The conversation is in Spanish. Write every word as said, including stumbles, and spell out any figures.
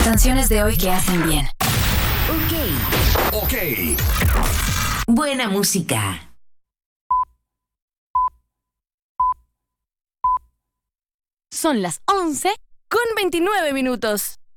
canciones de hoy que hacen bien. Ok. Ok. Buena música. Son las once con veintinueve minutos.